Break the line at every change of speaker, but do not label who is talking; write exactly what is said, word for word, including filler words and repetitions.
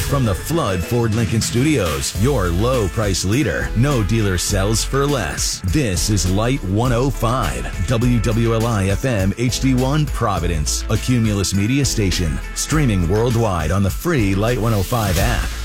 From the Flood Ford Lincoln Studios, your low price leader. No dealer sells for less. This is Light one oh five, W W L I F M H D one Providence, a Cumulus media station. Streaming worldwide on the free Light one oh five app.